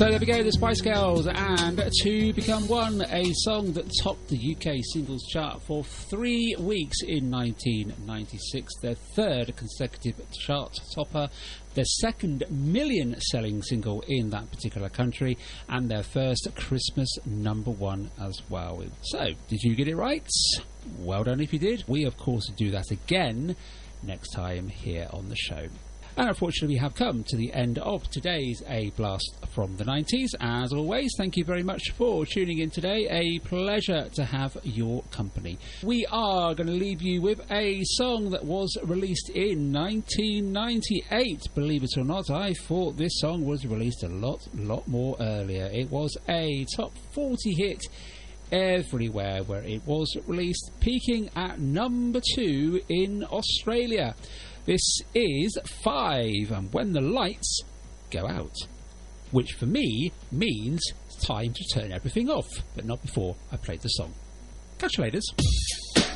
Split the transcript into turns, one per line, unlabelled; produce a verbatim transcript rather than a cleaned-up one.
So there we go, the Spice Girls, and To Become One, a song that topped the U K singles chart for three weeks in nineteen ninety-six, their third consecutive chart topper, their second million-selling single in that particular country, and their first Christmas number one as well. So, did you get it right? Well done if you did. We, of course, do that again next time here on the show. And unfortunately, we have come to the end of today's A Blast from the nineties. As always, thank you very much for tuning in today. A pleasure to have your company. We are going to leave you with a song that was released in nineteen ninety-eight. Believe it or not, I thought this song was released a lot, lot more earlier. It was a top forty hit everywhere where it was released, peaking at number two in Australia. This is Five, and When the Lights Go Out, which for me means it's time to turn everything off, but not before I played the song. Catch you later.